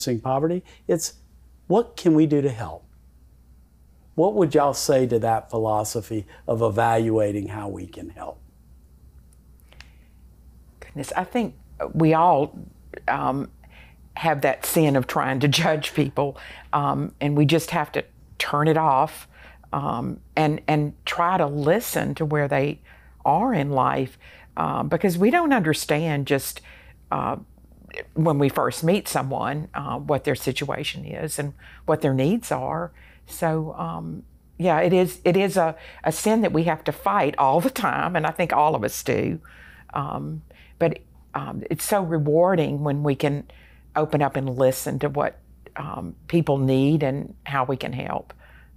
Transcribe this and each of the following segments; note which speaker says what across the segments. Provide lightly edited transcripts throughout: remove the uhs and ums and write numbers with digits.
Speaker 1: poverty. It's what can we do to help? What would y'all say to that philosophy of evaluating how we can help?
Speaker 2: Goodness, I think we all have that sin of trying to judge people, and we just have to turn it off and try to listen to where they are in life, because we don't understand just when we first meet someone what their situation is and what their needs are. So yeah, it is a sin that we have to fight all the time, and I think all of us do. But it's so rewarding when we can open up and listen to what people need and how we can help.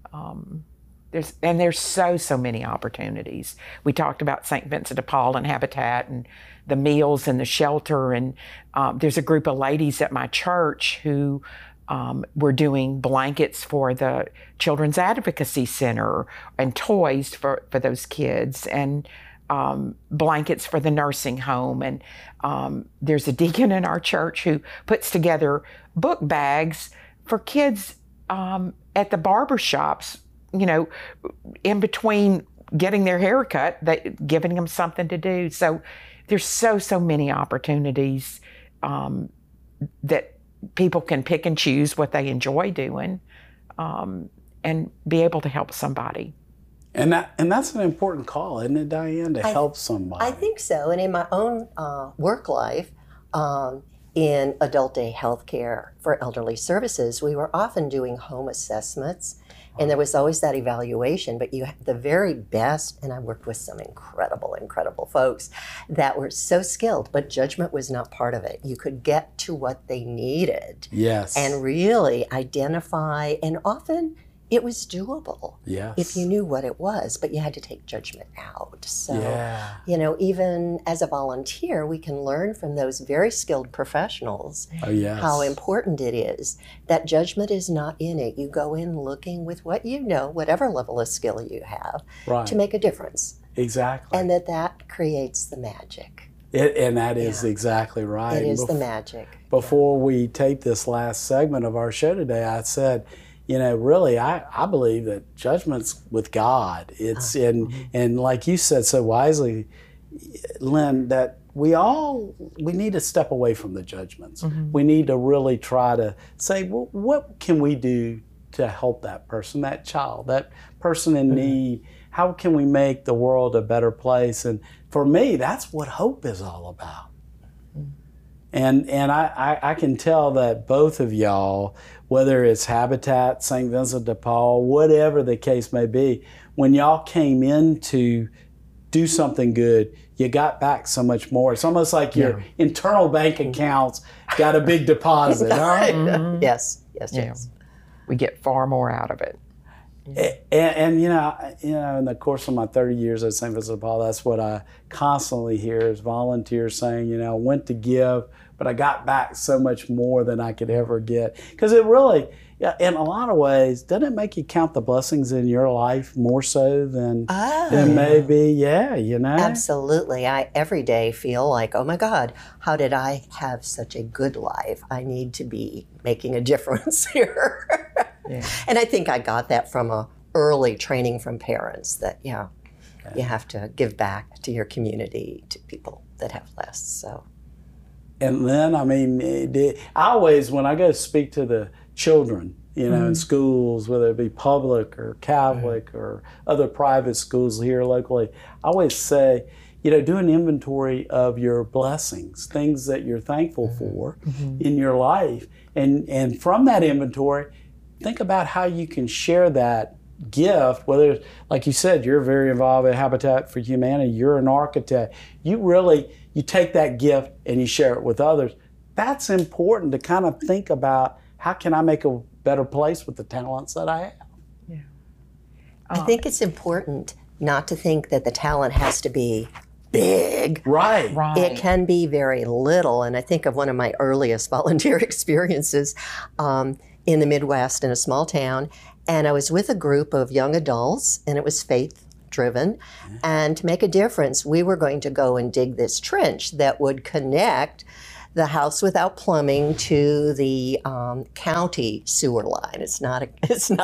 Speaker 2: There's so many opportunities. We talked about St. Vincent de Paul and Habitat and the meals and the shelter, and there's a group of ladies at my church who were doing blankets for the Children's Advocacy Center and toys for those kids, and blankets for the nursing home. And there's a deacon in our church who puts together book bags for kids at the barber shops, you know, in between getting their hair cut, giving them something to do. So there's so many opportunities that people can pick and choose what they enjoy doing, and be able to help somebody.
Speaker 1: And that's an important call, isn't it, Diane, to help somebody?
Speaker 3: I think so. And in my own work life, in adult day health care for elderly services, we were often doing home assessments, and there was always that evaluation, but you had the very best, and I worked with some incredible folks that were so skilled, but judgment was not part of it. You could get to what they needed.
Speaker 1: Yes.
Speaker 3: And really identify, and often it was doable.
Speaker 1: Yes.
Speaker 3: If you knew what it was, but you had to take judgment out. So,
Speaker 1: yeah.
Speaker 3: you know, even as a volunteer, we can learn from those very skilled professionals how important it is. That judgment is not in it. You go in looking with what you know, whatever level of skill you have, to make a difference.
Speaker 1: Exactly.
Speaker 3: And that creates the magic.
Speaker 1: And that is exactly right.
Speaker 3: It is the magic.
Speaker 1: Before we tape this last segment of our show today, I said, you know, really, I believe that judgment's with God. It's and like you said so wisely, Lynn, that we need to step away from the judgments. Mm-hmm. We need to really try to say, well, what can we do to help that person, that child, that person in need? How can we make the world a better place? And for me, that's what hope is all about. And I can tell that both of y'all, whether it's Habitat, St. Vincent de Paul, whatever the case may be, when y'all came in to do something good, you got back so much more. It's almost like your internal bank accounts got a big deposit. Huh?
Speaker 3: Mm-hmm. Yes.
Speaker 2: We get far more out of it.
Speaker 1: And you know, in the course of my 30 years at St. Vincent de Paul, that's what I constantly hear is volunteers saying, you know, I went to give, but I got back so much more than I could ever get. Because it really, in a lot of ways, doesn't it make you count the blessings in your life more so than maybe, you know?
Speaker 3: Absolutely. I every day feel like, oh my God, how did I have such a good life? I need to be making a difference here. And I think I got that from a early training from parents that, you have to give back to your community, to people that have less, so.
Speaker 1: And then, I mean, I always, when I go speak to the children, you know, in schools, whether it be public or Catholic or other private schools here locally, I always say, you know, do an inventory of your blessings, things that you're thankful for in your life. And from that inventory, think about how you can share that gift, whether, like you said, you're very involved in Habitat for Humanity, you're an architect, you take that gift and you share it with others. That's important to kind of think about, how can I make a better place with the talents that I have?
Speaker 2: Yeah.
Speaker 3: I think it's important not to think that the talent has to be big.
Speaker 1: Right.
Speaker 3: It can be very little. And I think of one of my earliest volunteer experiences in the Midwest in a small town. And I was with a group of young adults, and it was faith-driven. And to make a difference, we were going to go and dig this trench that would connect the house without plumbing to the county sewer line. It's not a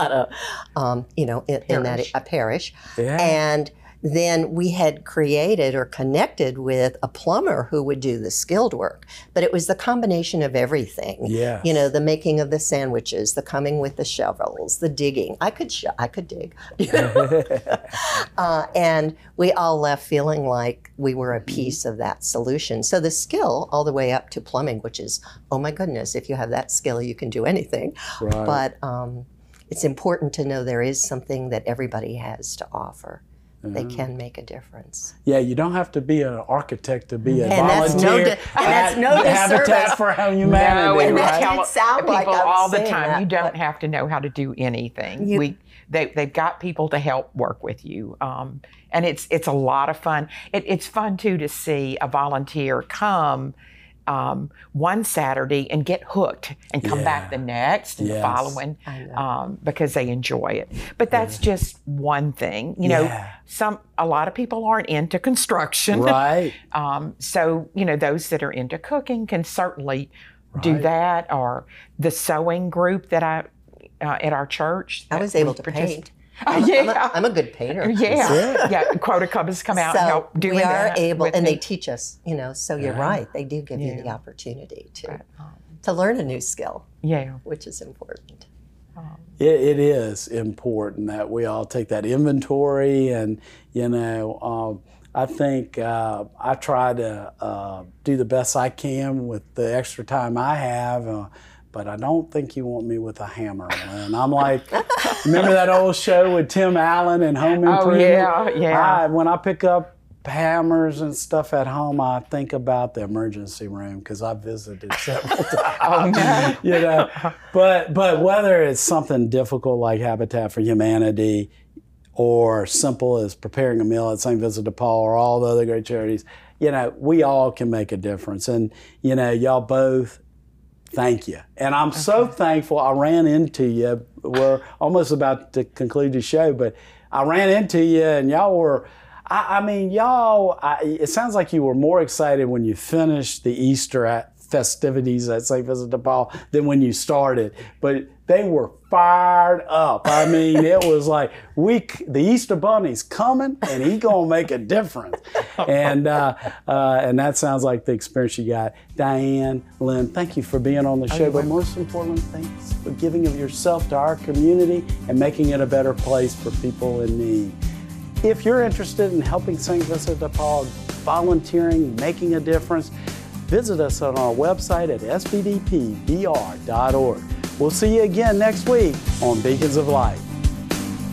Speaker 3: in that a parish.
Speaker 1: Yeah.
Speaker 3: And then we had created or connected with a plumber who would do the skilled work. But it was the combination of everything.
Speaker 1: Yes.
Speaker 3: You know, the making of the sandwiches, the coming with the shovels, the digging. I could dig. You know? And we all left feeling like we were a piece of that solution. So the skill all the way up to plumbing, which is, oh my goodness, if you have that skill, you can do anything.
Speaker 1: Right.
Speaker 3: But it's important to know there is something that everybody has to offer. They can make a difference.
Speaker 1: Yeah, you don't have to be an architect to be a
Speaker 3: And that's
Speaker 1: volunteer.
Speaker 3: that's no
Speaker 1: Habitat
Speaker 3: disservice.
Speaker 1: for Humanity.
Speaker 2: No, and we
Speaker 1: right?
Speaker 2: tell
Speaker 3: It sound
Speaker 2: people
Speaker 3: like I'm
Speaker 2: all the
Speaker 3: saying
Speaker 2: time,
Speaker 3: that,
Speaker 2: you don't
Speaker 3: but-
Speaker 2: have to know how to do anything. They've got people to help work with you, and it's a lot of fun. It's fun too to see a volunteer come one Saturday and get hooked and come back the next and the
Speaker 1: Yes.
Speaker 2: following because they enjoy it. But that's just one thing. You know, a lot of people aren't into construction.
Speaker 1: Right.
Speaker 2: So, you know, those that are into cooking can certainly do that, or the sewing group that at our church.
Speaker 3: I was able to paint.
Speaker 2: Yeah.
Speaker 3: I'm a good painter.
Speaker 2: Yeah. Quota Clubs come out and help doing that.
Speaker 3: We are able,
Speaker 2: with
Speaker 3: and
Speaker 2: me.
Speaker 3: they teach us, you know, so you're right. They do give you the opportunity to learn a new skill, which is important.
Speaker 1: It is important that we all take that inventory, and, you know, I think I try to do the best I can with the extra time I have, but I don't think you want me with a hammer. And I'm like, remember that old show with Tim Allen and Home Improvement?
Speaker 2: Yeah.
Speaker 1: When I pick up hammers and stuff at home, I think about the emergency room because I've visited several times. You know, but whether it's something difficult like Habitat for Humanity, or simple as preparing a meal at St. Vincent de Paul, or all the other great charities, you know, we all can make a difference. And, you know, y'all both, thank you. And I'm so thankful I ran into you. We're almost about to conclude the show, but I ran into you and y'all were, it sounds like you were more excited when you finished the Easter festivities at St. Vincent de Paul than when you started. But they were fired up. I mean, it was like, the Easter Bunny's coming and he's going to make a difference. And that sounds like the experience you got. Diane, Lynn, thank you for being on the show. But most importantly, thanks for giving of yourself to our community and making it a better place for people in need. If you're interested in helping St. Vincent de Paul, volunteering, making a difference, visit us on our website at sbdpbr.org. We'll see you again next week on Beacons of Light.